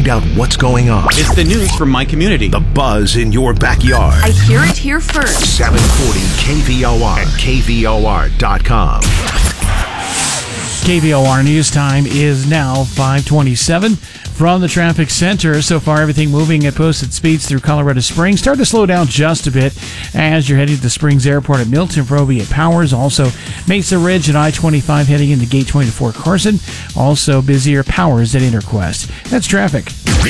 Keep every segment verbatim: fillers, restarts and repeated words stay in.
find out what's going on. It's the news from my community. The buzz in your backyard. I hear it here first. seven forty K V O R and K V O R dot com. K V O R News Time is now five twenty-seven. From the traffic center, so far everything moving at posted speeds through Colorado Springs. Start to slow down just a bit as you're heading to the Springs Airport at Milton, Proby at Powers. Also, Mesa Ridge and I twenty-five heading into Gate twenty to Fort Carson. Also, busier Powers at Interquest. That's traffic.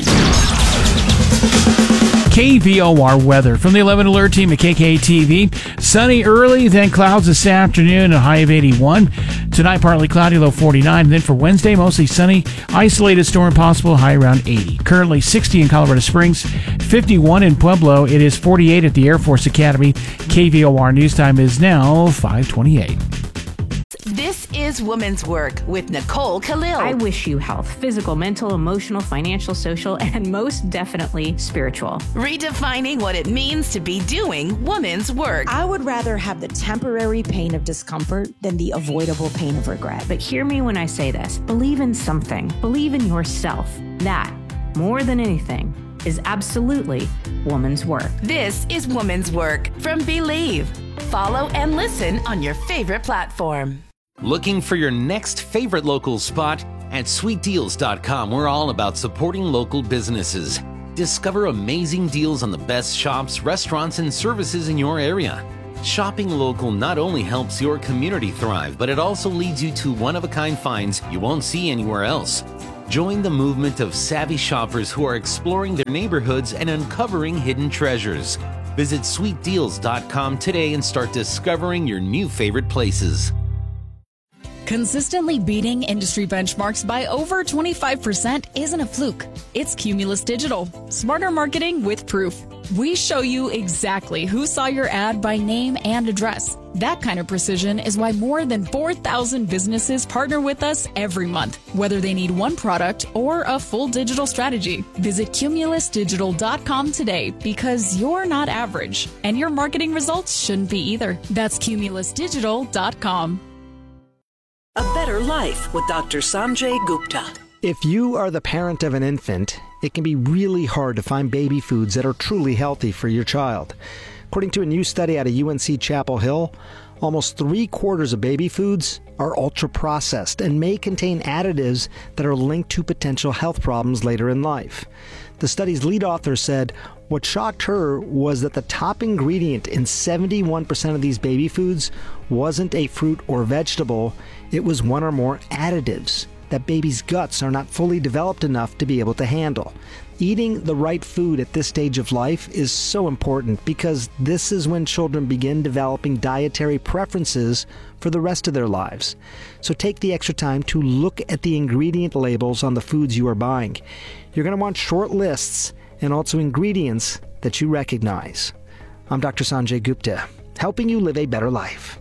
K V O R weather from the eleven Alert Team at K K T V. Sunny early, then clouds this afternoon, a high of eighty-one. Tonight, partly cloudy, low forty-nine. And then for Wednesday, mostly sunny, isolated storm possible, high around eighty. Currently sixty in Colorado Springs, fifty-one in Pueblo. It is forty-eight at the Air Force Academy. K V O R News Time is now five twenty-eight. This is Women's Work with Nicole Khalil. I wish you health, physical, mental, emotional, financial, social, and most definitely spiritual. Redefining what it means to be doing women's work. I would rather have the temporary pain of discomfort than the avoidable pain of regret. But hear me when I say this. Believe in something. Believe in yourself. That, more than anything, is absolutely woman's work. This is Women's Work from Believe. Follow and listen on your favorite platform. Looking for your next favorite local spot? At sweet deals dot com, we're all about supporting local businesses. Discover amazing deals on the best shops, restaurants, and services in your area. Shopping local not only helps your community thrive, but it also leads you to one-of-a-kind finds you won't see anywhere else. Join the movement of savvy shoppers who are exploring their neighborhoods and uncovering hidden treasures. Visit sweet deals dot com today and start discovering your new favorite places. Consistently beating industry benchmarks by over twenty-five percent isn't a fluke. It's Cumulus Digital. Smarter marketing with proof. We show you exactly who saw your ad by name and address. That kind of precision is why more than four thousand businesses partner with us every month, whether they need one product or a full digital strategy. Visit Cumulus Digital dot com today because you're not average, and your marketing results shouldn't be either. That's Cumulus Digital dot com. A Better Life with Doctor Sanjay Gupta. If you are the parent of an infant, it can be really hard to find baby foods that are truly healthy for your child. According to a new study out of U N C Chapel Hill, almost three quarters of baby foods are ultra-processed and may contain additives that are linked to potential health problems later in life. The study's lead author said what shocked her was that the top ingredient in seventy-one percent of these baby foods wasn't a fruit or vegetable, it was one or more additives that babies' guts are not fully developed enough to be able to handle. Eating the right food at this stage of life is so important because this is when children begin developing dietary preferences for the rest of their lives. So take the extra time to look at the ingredient labels on the foods you are buying. You're going to want short lists and also ingredients that you recognize. I'm Doctor Sanjay Gupta, helping you live a better life.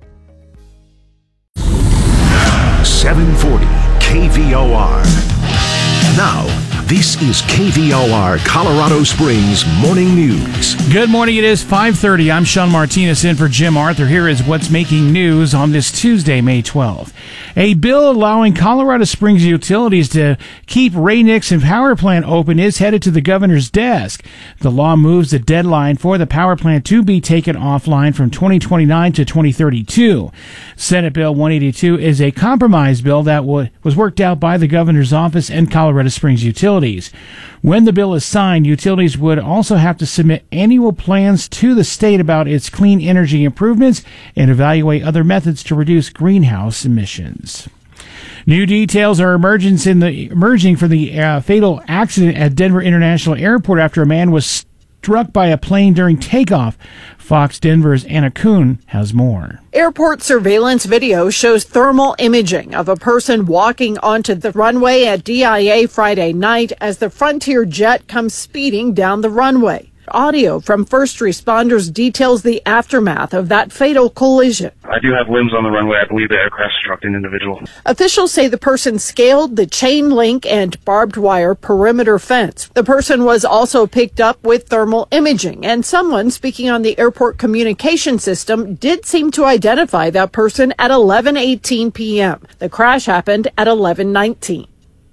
seven forty K V O R. Now, this is K V O R Colorado Springs Morning News. Good morning. It is five thirty. I'm Sean Martinez in for Jim Arthur. Here is what's making news on this Tuesday, May twelfth. A bill allowing Colorado Springs utilities to keep Ray Nixon power plant open is headed to the governor's desk. The law moves the deadline for the power plant to be taken offline from twenty twenty-nine to twenty thirty-two. Senate Bill one eighty-two is a compromise bill that was worked out by the governor's office and Colorado Springs utilities. When the bill is signed, utilities would also have to submit annual plans to the state about its clean energy improvements and evaluate other methods to reduce greenhouse emissions. New details are emerging in the emerging from the uh, fatal accident at Denver International Airport after a man was struck by a plane during takeoff. Fox Denver's Anna Kuhn has more. Airport surveillance video shows thermal imaging of a person walking onto the runway at D I A Friday night as the Frontier jet comes speeding down the runway. Audio from first responders details the aftermath of that fatal collision. I do have limbs on the runway. I believe the aircraft struck an individual. Officials say the person scaled the chain link and barbed wire perimeter fence. The person was also picked up with thermal imaging, and someone speaking on the airport communication system did seem to identify that person at eleven eighteen p.m. The crash happened at eleven nineteen.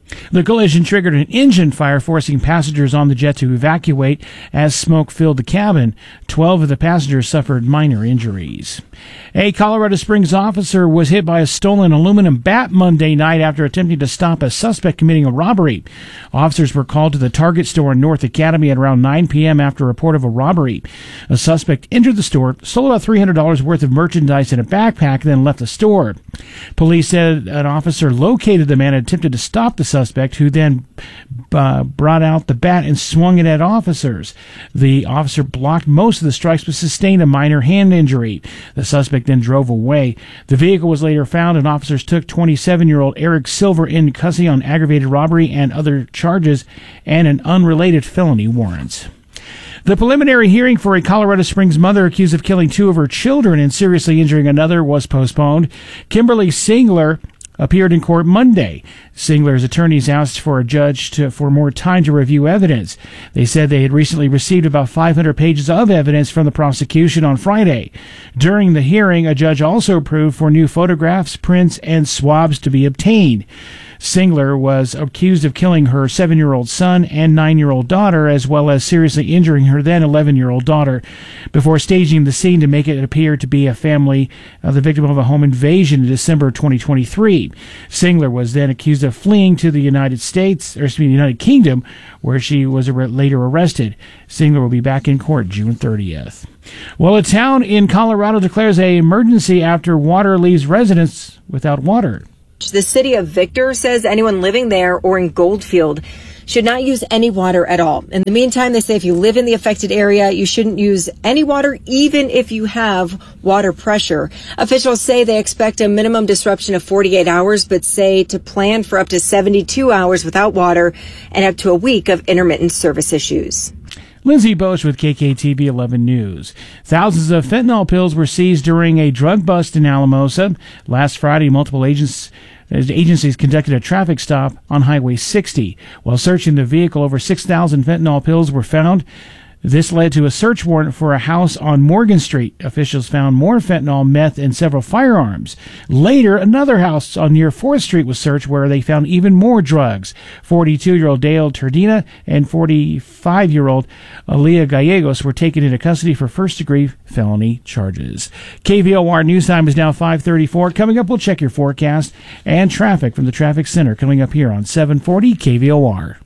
The collision triggered an engine fire, forcing passengers on the jet to evacuate as smoke filled the cabin. Twelve of the passengers suffered minor injuries. A Colorado Springs officer was hit by a stolen aluminum bat Monday night after attempting to stop a suspect committing a robbery. Officers were called to the Target store in North Academy at around nine p.m. after a report of a robbery. A suspect entered the store, stole about three hundred dollars worth of merchandise in a backpack, then left the store. Police said an officer located the man and attempted to stop the suspect, who then uh, brought out the bat and swung it at officers. The officer blocked most of the strikes but sustained a minor hand injury. The suspect then drove away. The vehicle was later found, and officers took twenty-seven-year-old Eric Silver in custody on aggravated robbery and other charges and an unrelated felony warrant. The preliminary hearing for a Colorado Springs mother accused of killing two of her children and seriously injuring another was postponed. Kimberly Singler appeared in court Monday. Singler's attorneys asked for a judge to, for more time to review evidence. They said they had recently received about five hundred pages of evidence from the prosecution on Friday. During the hearing, a judge also approved for new photographs, prints, and swabs to be obtained. Singler was accused of killing her seven-year-old son and nine-year-old daughter, as well as seriously injuring her then eleven-year-old daughter, before staging the scene to make it appear to be a family of the victim of a home invasion in December twenty twenty-three. Singler was then accused of fleeing to the United States, or excuse me, the United Kingdom, where she was later arrested. Singler will be back in court June thirtieth. Well, a town in Colorado declares an emergency after water leaves residents without water. The city of Victor says anyone living there or in Goldfield should not use any water at all. In the meantime, they say if you live in the affected area, you shouldn't use any water, even if you have water pressure. Officials say they expect a minimum disruption of forty-eight hours, but say to plan for up to seventy-two hours without water and up to a week of intermittent service issues. Lindsay Bosch with K K T V eleven News. Thousands of fentanyl pills were seized during a drug bust in Alamosa. Last Friday, multiple agents, agencies conducted a traffic stop on Highway sixty. While searching the vehicle, over six thousand fentanyl pills were found. This led to a search warrant for a house on Morgan Street. Officials found more fentanyl, meth, and several firearms. Later, another house on near fourth Street was searched, where they found even more drugs. forty-two-year-old Dale Turdina and forty-five-year-old Aaliyah Gallegos were taken into custody for first-degree felony charges. K V O R News Time is now five thirty-four. Coming up, we'll check your forecast and traffic from the Traffic Center coming up here on seven forty K V O R.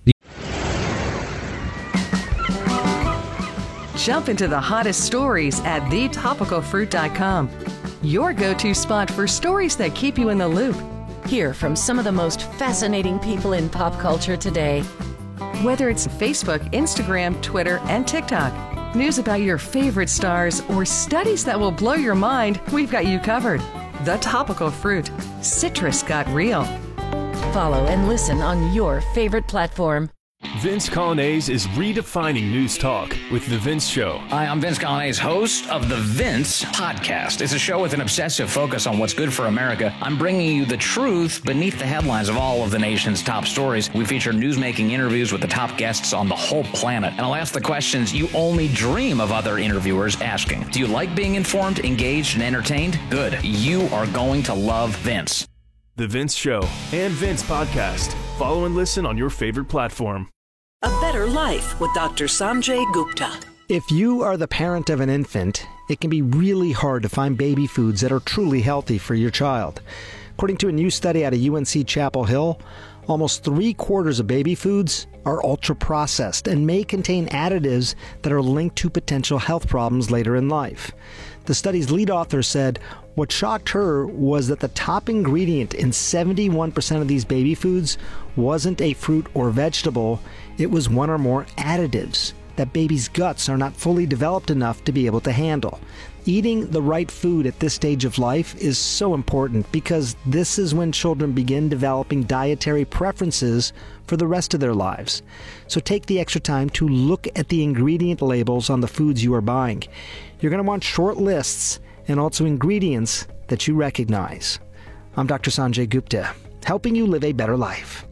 Jump into the hottest stories at the topical fruit dot com. Your go-to spot for stories that keep you in the loop. Hear from some of the most fascinating people in pop culture today. Whether it's Facebook, Instagram, Twitter, and TikTok, news about your favorite stars, or studies that will blow your mind, we've got you covered. The Topical Fruit. Citrus got real. Follow and listen on your favorite platform. Vince Coglianese is redefining news talk with The Vince Show. Hi, I'm Vince Coglianese, host of The Vince Podcast. It's a show with an obsessive focus on what's good for America. I'm bringing you the truth beneath the headlines of all of the nation's top stories. We feature news-making interviews with the top guests on the whole planet. And I'll ask the questions you only dream of other interviewers asking. Do you like being informed, engaged, and entertained? Good. You are going to love Vince. The Vince Show and Vince Podcast. Follow and listen on your favorite platform. A Better Life with Doctor Sanjay Gupta. If you are the parent of an infant, it can be really hard to find baby foods that are truly healthy for your child. According to a new study out of U N C Chapel Hill, almost three quarters of baby foods are ultra-processed and may contain additives that are linked to potential health problems later in life. The study's lead author said what shocked her was that the top ingredient in seventy-one percent of these baby foods wasn't a fruit or vegetable, it was one or more additives that babies' guts are not fully developed enough to be able to handle. Eating the right food at this stage of life is so important because this is when children begin developing dietary preferences for the rest of their lives. So take the extra time to look at the ingredient labels on the foods you are buying. You're going to want short lists and also ingredients that you recognize. I'm Doctor Sanjay Gupta, helping you live a better life.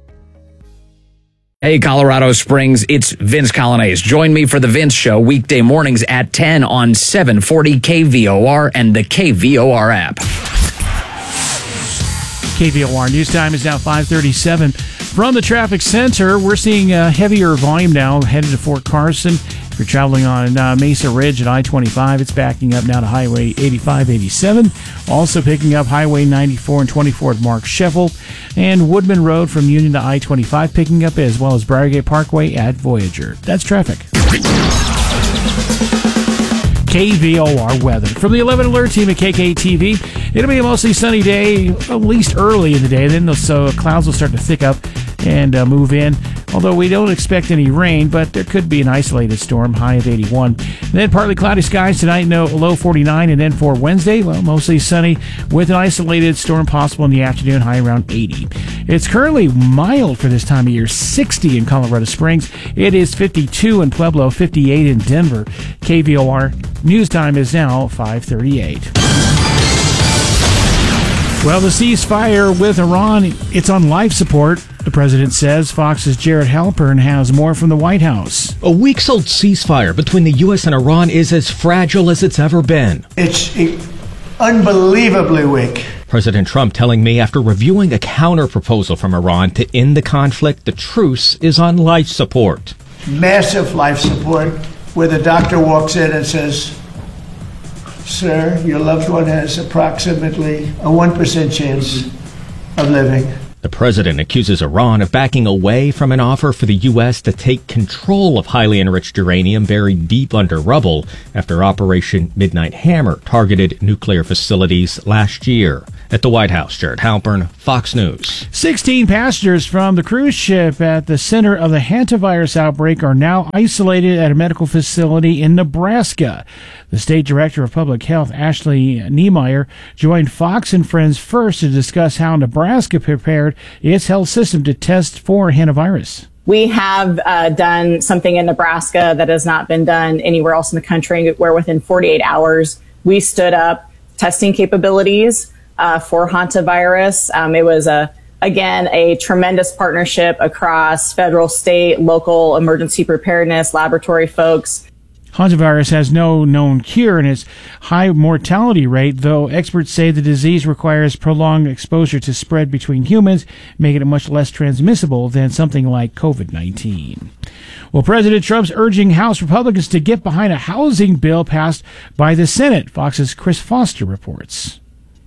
Hey, Colorado Springs, it's Vince Coglianese. Join me for The Vince Show weekday mornings at ten on seven forty K V O R and the K V O R app. K V O R News Time is now five thirty-seven. From the traffic center, we're seeing a heavier volume now headed to Fort Carson. If you're traveling on uh, Mesa Ridge at I twenty-five, it's backing up now to Highway eighty-five, eighty-seven. Also picking up Highway ninety-four and twenty-four at Mark Sheffield. And Woodman Road from Union to I twenty-five picking up, as well as Briargate Parkway at Voyager. That's traffic. K V O R weather. From the eleven Alert team at K K T V, it'll be a mostly sunny day, at least early in the day. Then those uh, clouds will start to thick up and uh, move in. Although we don't expect any rain, but there could be an isolated storm, high of eighty-one. And then partly cloudy skies tonight, no low forty-nine. And then for Wednesday, well, mostly sunny with an isolated storm possible in the afternoon, high around eighty. It's currently mild for this time of year, sixty in Colorado Springs. It is fifty-two in Pueblo, fifty-eight in Denver. K V O R News time is now five thirty-eight. Well, the ceasefire with Iran, it's on life support, the president says. Fox's Jared Halpern has more from the White House. A weeks-old ceasefire between the U S and Iran is as fragile as it's ever been. It's unbelievably weak. President Trump telling me after reviewing a counter-proposal from Iran to end the conflict, the truce is on life support. Massive life support, where the doctor walks in and says, "Sir, your loved one has approximately a one percent chance of living." The president accuses Iran of backing away from an offer for the U S to take control of highly enriched uranium buried deep under rubble after Operation Midnight Hammer targeted nuclear facilities last year. At the White House, Jared Halpern, Fox News. sixteen passengers from the cruise ship at the center of the hantavirus outbreak are now isolated at a medical facility in Nebraska. The State Director of Public Health, Ashley Niemeyer, joined Fox and Friends first to discuss how Nebraska prepared its health system to test for hantavirus. We have uh, done something in Nebraska that has not been done anywhere else in the country, where within forty-eight hours, we stood up testing capabilities uh, for hantavirus. Um, it was, a, again, a tremendous partnership across federal, state, local emergency preparedness, laboratory folks. Hantavirus has no known cure and its high mortality rate, though experts say the disease requires prolonged exposure to spread between humans, making it much less transmissible than something like COVID nineteen. Well, President Trump's urging House Republicans to get behind a housing bill passed by the Senate. Fox's Chris Foster reports.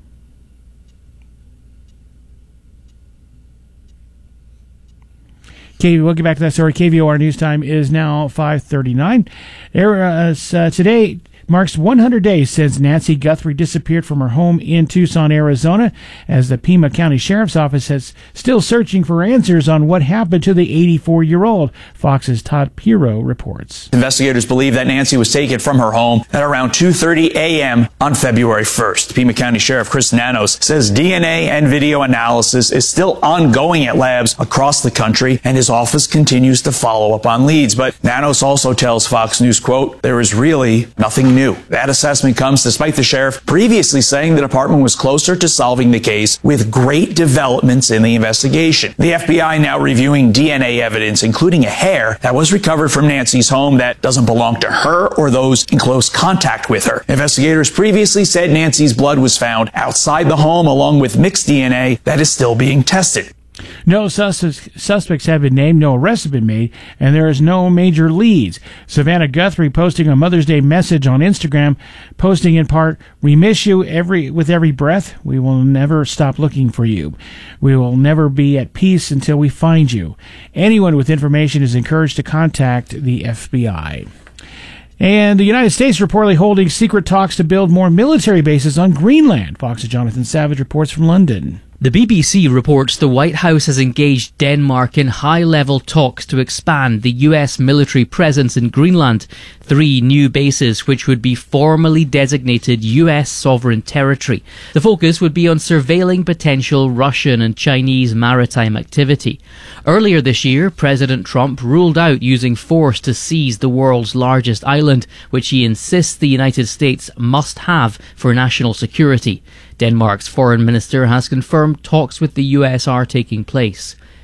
K- we'll get back to that story. K V O R News Time is now five thirty-nine. Uh, uh, today marks one hundred days since Nancy Guthrie disappeared from her home in Tucson, Arizona, as the Pima County Sheriff's Office is still searching for answers on what happened to the eighty-four-year-old. Fox's Todd Pirro reports. Investigators believe that Nancy was taken from her home at around two thirty a.m. on February first. Pima County Sheriff Chris Nanos says D N A and video analysis is still ongoing at labs across the country, and his office continues to follow up on leads. But Nanos also tells Fox News, quote, "There is really nothing new." That assessment comes despite the sheriff previously saying the department was closer to solving the case with great developments in the investigation. The F B I now reviewing D N A evidence, including a hair that was recovered from Nancy's home that doesn't belong to her or those in close contact with her. Investigators previously said Nancy's blood was found outside the home along with mixed D N A that is still being tested. No sus- suspects have been named, no arrests have been made, and there is no major leads. Savannah Guthrie posting a Mother's Day message on Instagram, posting in part, "We miss you every with every breath. We will never stop looking for you. We will never be at peace until we find you. Anyone with information is encouraged to contact the F B I." And the United States reportedly holding secret talks to build more military bases on Greenland. Fox's Jonathan Savage reports from London. The B B C reports the White House has engaged Denmark in high-level talks to expand the U S military presence in Greenland, three new bases which would be formally designated U S sovereign territory. The focus would be on surveilling potential Russian and Chinese maritime activity. Earlier this year, President Trump ruled out using force to seize the world's largest island, which he insists the United States must have for national security. Denmark's foreign minister has confirmed talks with the U S are taking place.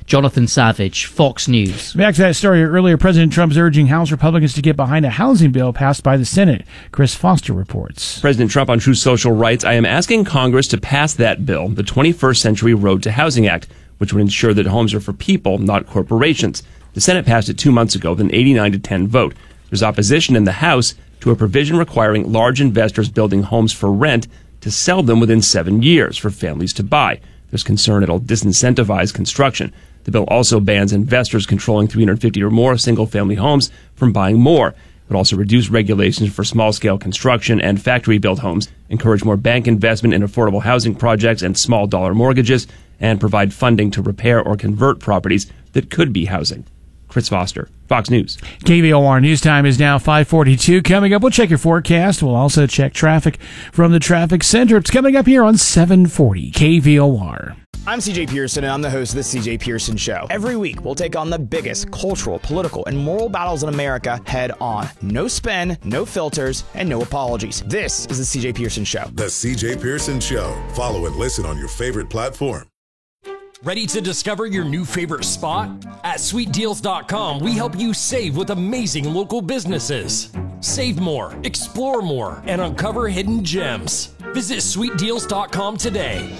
Jonathan Savage, Fox News. Back to that story earlier, President Trump's urging House Republicans to get behind a housing bill passed by the Senate. Chris Foster reports. President Trump on Truth Social writes, I am asking Congress to pass that bill, the twenty-first Century Road to Housing Act, which would ensure that homes are for people, not corporations. The Senate passed it two months ago with an eighty-nine to ten vote. There's opposition in the House to a provision requiring large investors building homes for rent to sell them within seven years for families to buy. There's concern it'll disincentivize construction. The bill also bans investors controlling three hundred fifty or more single-family homes from buying more. It would also reduce regulations for small-scale construction and factory-built homes, encourage more bank investment in affordable housing projects and small-dollar mortgages, and provide funding to repair or convert properties that could be housing. Chris Foster, Fox News. K V O R News Time is now five forty-two. Coming up, we'll check your forecast. We'll also check traffic from the traffic center. It's coming up here on seven forty K V O R. I'm C J Pearson, and I'm the host of The C J Pearson Show. Every week, we'll take on the biggest cultural, political, and moral battles in America head on. No spin, no filters, and no apologies. This is The C J Pearson Show. The C J Pearson Show. Follow and listen on your favorite platform. Ready to discover your new favorite spot? At sweet deals dot com, we help you save with amazing local businesses. Save more, explore more, and uncover hidden gems. Visit sweet deals dot com today.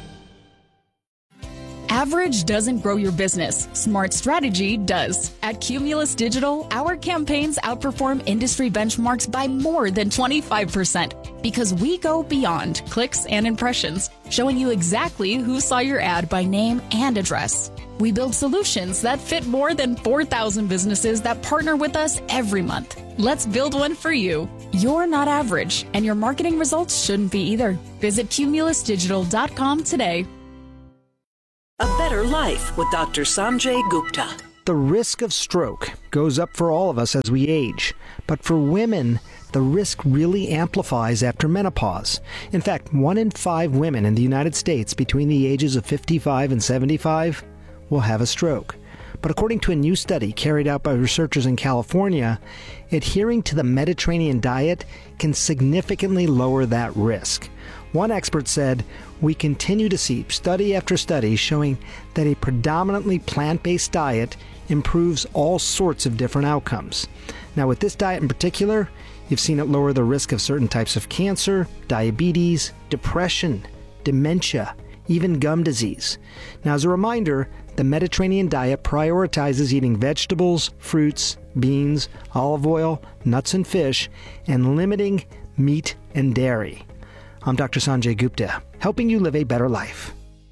Average doesn't grow your business. Smart strategy does. At Cumulus Digital, our campaigns outperform industry benchmarks by more than twenty-five percent because we go beyond clicks and impressions, showing you exactly who saw your ad by name and address. We build solutions that fit more than four thousand businesses that partner with us every month. Let's build one for you. You're not average, and your marketing results shouldn't be either. Visit Cumulus Digital dot com today. A Better Life with Doctor Sanjay Gupta. The risk of stroke goes up for all of us as we age, but for women, the risk really amplifies after menopause. In fact, one in five women in the United States between the ages of fifty-five and seventy-five will have a stroke. But according to a new study carried out by researchers in California, adhering to the Mediterranean diet can significantly lower that risk. One expert said, we continue to see study after study showing that a predominantly plant-based diet improves all sorts of different outcomes. Now, with this diet in particular, you've seen it lower the risk of certain types of cancer, diabetes, depression, dementia, even gum disease. Now, as a reminder, the Mediterranean diet prioritizes eating vegetables, fruits, beans, olive oil, nuts and fish, and limiting meat and dairy. I'm Doctor Sanjay Gupta, helping you live a better life.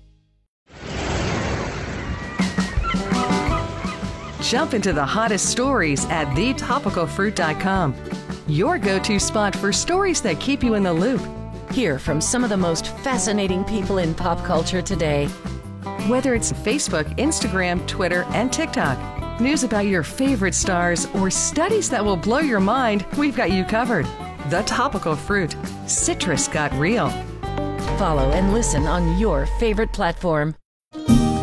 Jump into the hottest stories at the topical fruit dot com. Your go-to spot for stories that keep you in the loop. Hear from some of the most fascinating people in pop culture today. Whether it's Facebook, Instagram, Twitter, and TikTok, news about your favorite stars, or studies that will blow your mind, we've got you covered. The Topical Fruit. Citrus got real. Follow and listen on your favorite platform.